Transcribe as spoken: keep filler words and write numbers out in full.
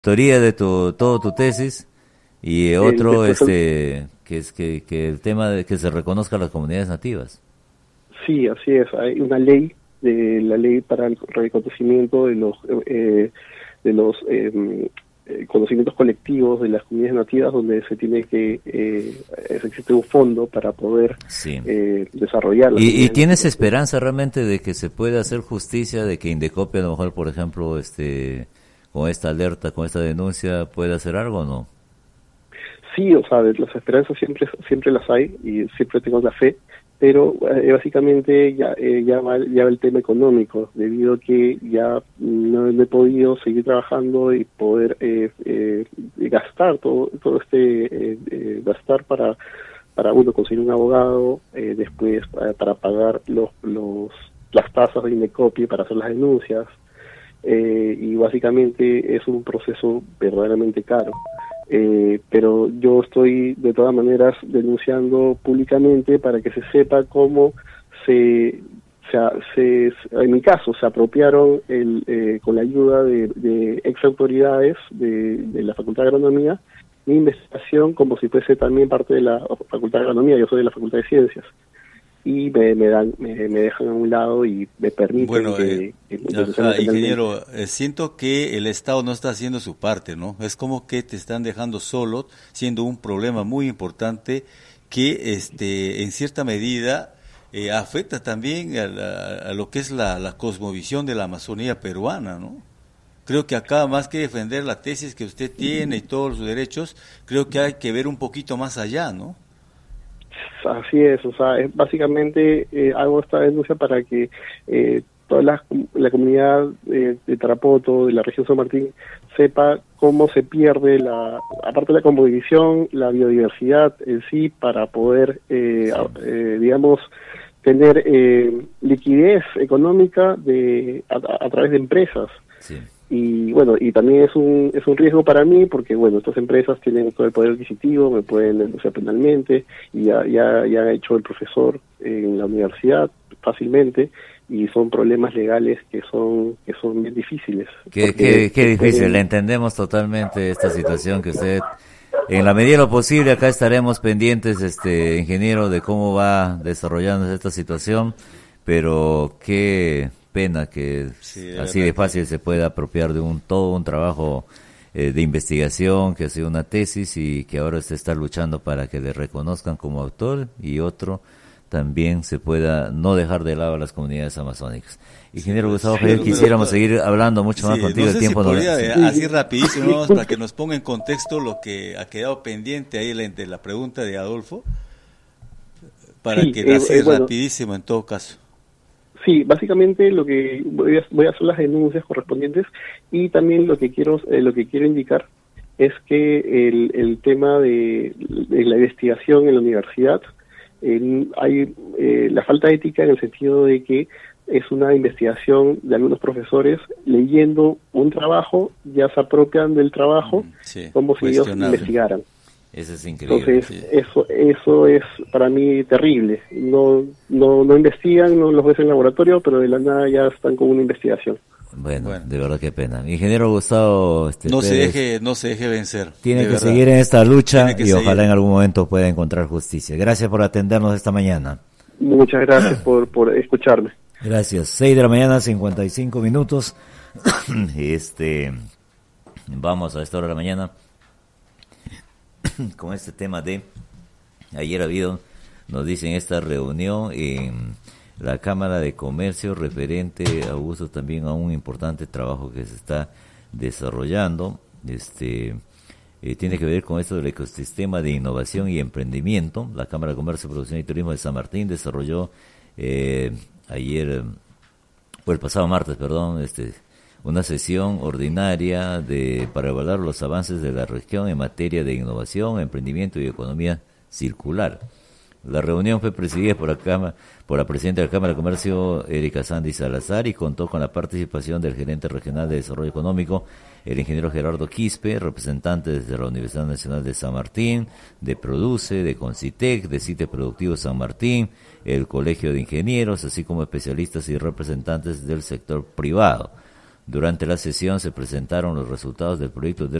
autoría de tu, todo tu tesis, y otro, El, este, que es que, que el tema de que se reconozca a las comunidades nativas. Sí, así es. Hay una ley, de la ley para el reconocimiento de los eh, de los eh, conocimientos colectivos de las comunidades nativas, donde se tiene que eh, existe un fondo para poder Sí. eh, desarrollar. ¿Y, y tienes esperanza realmente de que se pueda hacer justicia, de que Indecopi a lo mejor, por ejemplo, este, con esta alerta, con esta denuncia, pueda hacer algo o no? Sí, o sea, las esperanzas siempre siempre las hay y siempre tengo la fe, pero eh, básicamente ya eh, ya, va, ya va el tema económico, debido a que ya no, no he podido seguir trabajando y poder eh, eh, gastar todo todo este eh, eh, gastar para para uno conseguir un abogado, eh, después para, para pagar los los las tasas de Indecopi para hacer las denuncias, eh, y básicamente es un proceso verdaderamente caro. Eh, pero yo estoy de todas maneras denunciando públicamente para que se sepa cómo se, se, se en mi caso, se apropiaron el, eh, con la ayuda de, de ex autoridades de, de la Facultad de Agronomía, mi investigación como si fuese también parte de la Facultad de Agronomía. Yo soy de la Facultad de Ciencias, y me, me dan me, me dejan a un lado y me permiten bueno, que, eh, que ajá, ingeniero, eh, siento que el Estado no está haciendo su parte, ¿no? Es como que te están dejando solo, siendo un problema muy importante que este en cierta medida eh, afecta también a, la, a lo que es la, la cosmovisión de la Amazonía peruana, ¿no? Creo que acá, más que defender la tesis que usted tiene y todos sus derechos, creo que hay que ver un poquito más allá, ¿no? Así es, o sea, es básicamente eh, hago esta denuncia para que eh, toda la, la comunidad eh, de Tarapoto, de la región San Martín, sepa cómo se pierde, la aparte de la cosmovisión, la biodiversidad en sí, para poder, eh, eh, digamos, tener eh, liquidez económica de a, a través de empresas. Sí. Y bueno, y también es un es un riesgo para mí, porque bueno, estas empresas tienen todo el poder adquisitivo, me pueden denunciar penalmente, y ya ya ya ha hecho el profesor en la universidad fácilmente, y son problemas legales que son que son bien difíciles. Qué, qué, qué difícil, pueden... entendemos totalmente esta situación que usted, en la medida de lo posible, acá estaremos pendientes, este ingeniero, de cómo va desarrollándose esta situación, pero qué pena que sí, de así de fácil que... se pueda apropiar de un todo un trabajo eh, de investigación, que ha sido una tesis, y que ahora se está luchando para que le reconozcan como autor, y otro también se pueda no dejar de lado a las comunidades amazónicas. Ingeniero sí, Gustavo Javier, sí, quisiéramos pero, seguir hablando mucho sí, más contigo, no sé el tiempo si no podría, no... así rapidísimo, ¿no? Para que nos ponga en contexto lo que ha quedado pendiente ahí de la pregunta de Adolfo, para sí, que eh, así eh, bueno. rapidísimo en todo caso. Sí, básicamente lo que voy a, voy a hacer las denuncias correspondientes, y también lo que quiero eh, lo que quiero indicar es que el, el tema de, de la investigación en la universidad, eh, hay eh, la falta ética, en el sentido de que es una investigación de algunos profesores leyendo un trabajo, ya se apropian del trabajo sí, como si ellos investigaran. Eso es increíble. Entonces, sí. eso eso es para mí terrible. No no no investigan, no los ves en el laboratorio, pero de la nada ya están con una investigación. Bueno, bueno. De verdad qué pena. Ingeniero Gustavo este, no Pérez, se deje no se deje vencer. Tiene que verdad. seguir en esta lucha y seguir. Ojalá en algún momento pueda encontrar justicia. Gracias por atendernos esta mañana. Muchas gracias por por escucharme. Gracias. seis de la mañana, cincuenta y cinco minutos. este vamos a esta hora de la mañana con este tema de ayer ha habido, nos dicen, esta reunión en la Cámara de Comercio referente a uso también a un importante trabajo que se está desarrollando. Este eh, tiene que ver con esto del ecosistema de innovación y emprendimiento. La Cámara de Comercio, Producción y Turismo de San Martín desarrolló eh, ayer o el pasado martes, perdón, este una sesión ordinaria de para evaluar los avances de la región en materia de innovación, emprendimiento y economía circular. La reunión fue presidida por la Cámara, por la presidenta de la Cámara de Comercio, Erika Sandy Salazar, y contó con la participación del gerente regional de Desarrollo Económico, el ingeniero Gerardo Quispe, representantes de la Universidad Nacional de San Martín, de Produce, de Concitec, de Sitio Productivo San Martín, el Colegio de Ingenieros, así como especialistas y representantes del sector privado. Durante la sesión se presentaron los resultados del proyecto de